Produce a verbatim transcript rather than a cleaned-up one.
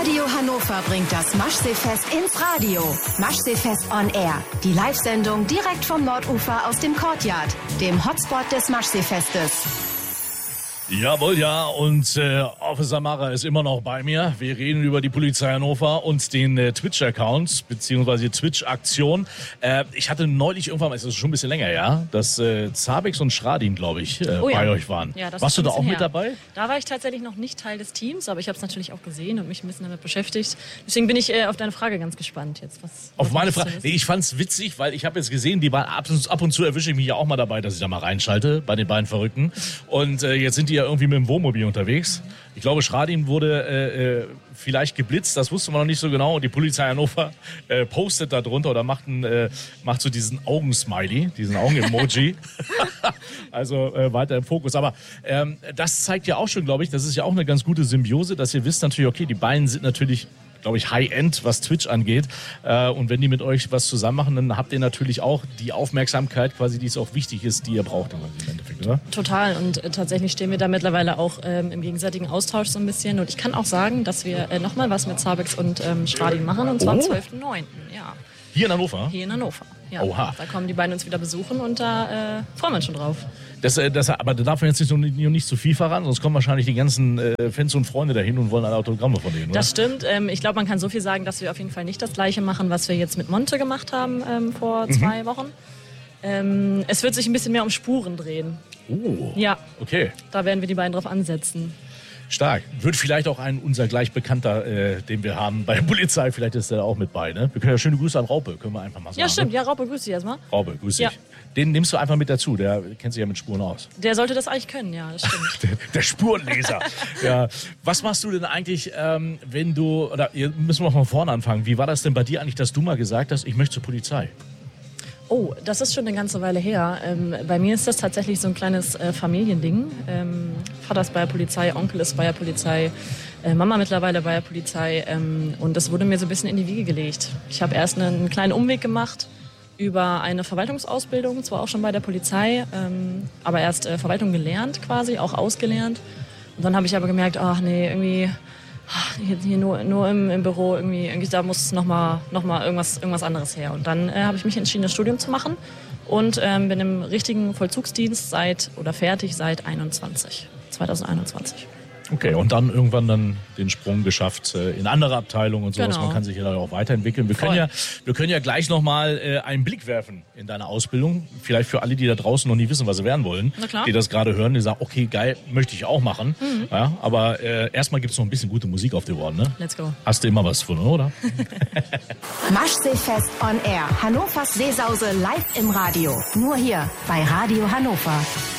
Radio Hannover bringt das Maschseefest ins Radio. Maschseefest on Air. Die Live-Sendung direkt vom Nordufer aus dem Courtyard, dem Hotspot des Maschseefestes. Jawohl, ja, und äh, Officer Mara ist immer noch bei mir. Wir reden über die Polizei Hannover und den äh, Twitch-Account, beziehungsweise Twitch-Aktion. Äh, ich hatte neulich irgendwann, es ist schon ein bisschen länger, ja, dass äh, Zabex und Schradin, glaube ich, äh, oh ja. bei euch waren. Ja, das Warst du da auch her. mit dabei? Da war ich tatsächlich noch nicht Teil des Teams, aber ich habe es natürlich auch gesehen und mich ein bisschen damit beschäftigt. Deswegen bin ich äh, auf deine Frage ganz gespannt jetzt. Was, auf was meine Frage? Nee, ich fand's witzig, weil ich habe jetzt gesehen, die waren ab, ab und zu erwische ich mich ja auch mal dabei, dass ich da mal reinschalte bei den beiden Verrückten. Und äh, jetzt sind die ja irgendwie mit dem Wohnmobil unterwegs. Ich glaube, Schradin wurde äh, vielleicht geblitzt, das wusste man noch nicht so genau. Und die Polizei Hannover äh, postet da drunter oder macht, ein, äh, macht so diesen Augensmiley, diesen Augen-Emoji. Also äh, weiter im Fokus. Aber ähm, das zeigt ja auch schon, glaube ich, das ist ja auch eine ganz gute Symbiose, dass ihr wisst natürlich, okay, die beiden sind natürlich, glaube ich, High-End, was Twitch angeht. Äh, und wenn die mit euch was zusammen machen, dann habt ihr natürlich auch die Aufmerksamkeit, quasi, die es auch wichtig ist, die ihr braucht im Endeffekt, oder? Total. Und äh, tatsächlich stehen wir da mittlerweile auch ähm, im gegenseitigen Austausch so ein bisschen. Und ich kann auch sagen, dass wir äh, nochmal was mit Zabex und ähm, Schradin machen, und zwar am Oh. zwölften neunten Ja. Hier in Hannover? Hier in Hannover. Ja. Oha. Da kommen die beiden uns wieder besuchen und da äh, freuen wir uns schon drauf. Das, äh, das, aber da darf man jetzt nicht, so, nicht zu viel verraten, sonst kommen wahrscheinlich die ganzen äh, Fans und Freunde dahin und wollen alle Autogramme von denen, oder? Das stimmt. Ähm, ich glaube, man kann so viel sagen, dass wir auf jeden Fall nicht das Gleiche machen, was wir jetzt mit Monte gemacht haben ähm, vor Mhm. zwei Wochen. Ähm, es wird sich ein bisschen mehr um Spuren drehen. Oh, Ja, okay. da werden wir die beiden drauf ansetzen. Stark. Wird vielleicht auch ein unser gleich Bekannter, äh, den wir haben bei der Polizei, vielleicht ist der auch mit bei, ne? Wir können ja schöne Grüße an Raupe, können wir einfach mal sagen. Ja, stimmt. Ne? Ja, Raupe, grüß dich erstmal. Raupe, grüß dich. Ja. Den nimmst du einfach mit dazu, der kennt sich ja mit Spuren aus. Der sollte das eigentlich können, ja, das stimmt. Der, der Spurenleser. Ja. Was machst du denn eigentlich, ähm, wenn du, oder hier müssen wir von vorne anfangen, wie war das denn bei dir eigentlich, dass du mal gesagt hast, ich möchte zur Polizei? Oh, das ist schon eine ganze Weile her. Ähm, bei mir ist das tatsächlich so ein kleines äh, Familiending. Ähm, Vater ist bei der Polizei, Onkel ist bei der Polizei, äh, Mama mittlerweile bei der Polizei. Ähm, und das wurde mir so ein bisschen in die Wiege gelegt. Ich habe erst einen, einen kleinen Umweg gemacht über eine Verwaltungsausbildung, zwar auch schon bei der Polizei, ähm, aber erst äh, Verwaltung gelernt quasi, auch ausgelernt. Und dann habe ich aber gemerkt, ach nee, irgendwie... Hier, hier nur, nur im, im Büro, irgendwie, irgendwie da muss nochmal noch mal irgendwas, irgendwas anderes her. Und dann äh, habe ich mich entschieden, das Studium zu machen und ähm, bin im richtigen Vollzugsdienst seit, oder fertig seit einundzwanzig, zwanzig einundzwanzig. Okay, und dann irgendwann dann den Sprung geschafft äh, in andere Abteilungen und sowas. Genau. Man kann sich ja da auch weiterentwickeln. Wir können Voll. ja, wir können ja gleich nochmal äh, einen Blick werfen in deine Ausbildung. Vielleicht für alle, die da draußen noch nie wissen, was sie werden wollen. Na klar. Die das gerade hören, die sagen, okay, geil, möchte ich auch machen. Mhm. Ja, aber äh, erstmal gibt es noch ein bisschen gute Musik auf die Ohren, ne? Let's go. Hast du immer was von, oder? Maschseefest on Air. Hannovers Seesause live im Radio. Nur hier bei Radio Hannover.